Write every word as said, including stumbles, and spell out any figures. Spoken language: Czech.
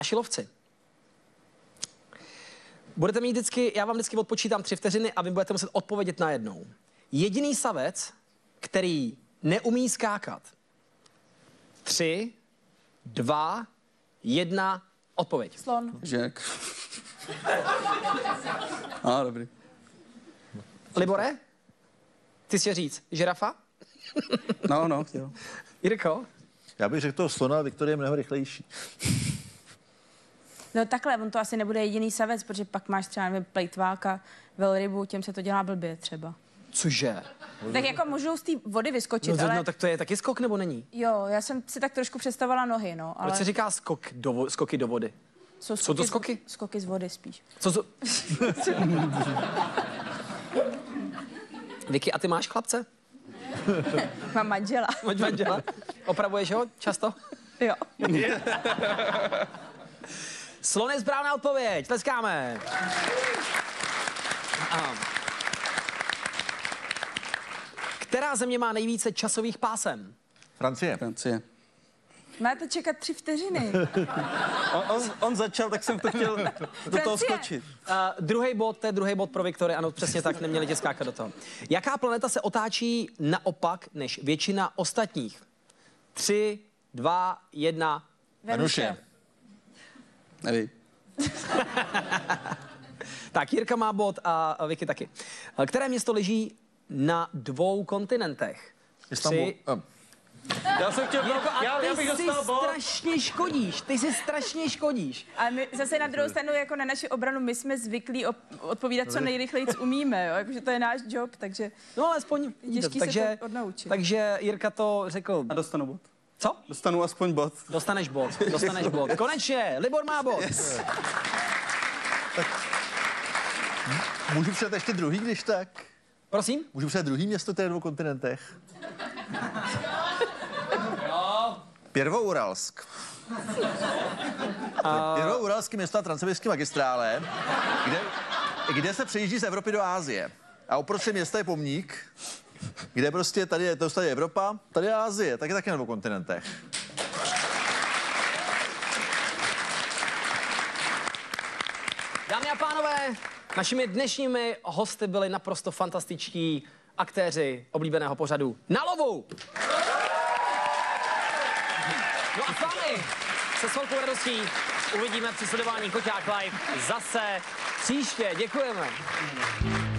Šilovci. Budete mít vždycky, já vám vždycky odpočítám tři vteřiny a vy budete muset odpovědět najednou. Jediný savec, který neumí skákat. Tři, dva, jedna, odpověď. Slon. Žek. A, dobrý. Libore? Ty jsi říct, žirafa? No, no, chtěl. Jirko? Já bych řekl toho slona, Viktorie je mnohem rychlejší. No takhle, on to asi nebude jediný savec, protože pak máš třeba, nevím, plejtváka, velrybu, těm se to dělá blbě třeba. Cože? Tak jako můžou z té vody vyskočit, No, ale... no tak to je taky skok, nebo není? Jo, já jsem si tak trošku představovala nohy, no, ale... Proč se říká skok do vo- skoky do vody? Jsou, Jsou to z- skoky? Skoky z vody spíš. Co to... Vicky, a ty máš chlapce? Mám manžela. Máš manžela? Opravuješ ho často? Jo. Slon je správná odpověď, tleskáme. Aha. Která země má nejvíce časových pásem? Francie. Francie. Máte čekat tři vteřiny. On, on, on začal, tak jsem to chtěl do toho Francie. skočit. Uh, druhý bod, to je druhý bod pro Viktorii, ano, přesně tak, neměli tě skákat do toho. Jaká planeta se otáčí naopak než většina ostatních? Tři, dva, jedna. Venuše. Nevím. Tak, Jirka má bod a Vicky taky. Uh, Které město leží na dvou kontinentech? Istanbul. Tři. Uh, Já jsem chtěl, Jirko, a já, já ty bych si dostal bod. strašně škodíš, ty si strašně škodíš. A my zase na druhou stranu, jako na naši obranu, my jsme zvyklí op- odpovídat, co nejrychleji umíme, jo? Jakože to je náš job, takže No ale aspoň, těžký takže, se to odnaučit. takže Jirka to řekl. A dostanu bod. Co? Dostanu aspoň bod. Dostaneš bod, dostaneš bod. Konečně, Libor má bod. Yes. můžu přijat ještě druhý, když tak? Prosím? Můžu přijat druhý město, které je na dvou kontinentech? Pěrvouralsk. A... Pěrvouralský město na transsibirské magistrále, kde, kde se přejíždí z Evropy do Asie. A uprostřed města je pomník, kde prostě tady je, to tady je Evropa, tady je Asie, tak je taky na dvou kontinentech. Dámy a pánové, našimi dnešními hosty byli naprosto fantastičtí aktéři oblíbeného pořadu Na lovu. No a s vámi se s velkou radostí uvidíme při sledování Koťák Live zase příště. Děkujeme.